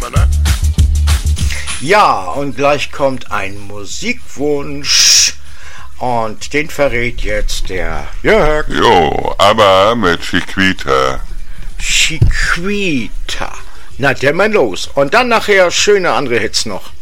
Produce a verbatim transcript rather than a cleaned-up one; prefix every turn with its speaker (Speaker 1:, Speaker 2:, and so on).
Speaker 1: ne?
Speaker 2: Ja, und gleich kommt ein Musikwunsch und den verrät jetzt der Jörg.
Speaker 1: Jo, aber mit Chiquita.
Speaker 2: Chiquita. Na, der mal los. Und dann nachher schöne andere Hits noch.